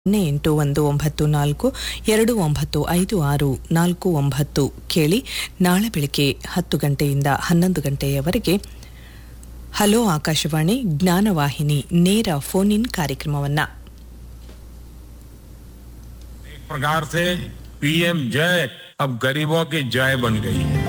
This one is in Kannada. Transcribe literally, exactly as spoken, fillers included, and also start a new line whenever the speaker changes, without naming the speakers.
ಸೊನ್ನೆ ಎಂಟು ಒಂದು ಒಂಬತ್ತು ನಾಲ್ಕು ಎರಡು ಒಂಬತ್ತು ಐದು ಆರು ನಾಲ್ಕು ಒಂಬತ್ತು ಕೇಳಿ. ನಾಳೆ ಬೆಳಗ್ಗೆ ಹತ್ತು ಗಂಟೆಯಿಂದ ಹನ್ನೊಂದು ಗಂಟೆಯವರೆಗೆ ಹಲೋ ಆಕಾಶವಾಣಿ ಜ್ಞಾನವಾಹಿನಿ ನೇರ ಫೋನ್ ಇನ್ ಕಾರ್ಯಕ್ರಮವನ್ನ.
एक प्रकार से पीएम जय अब गरीबों की जय बन गई है.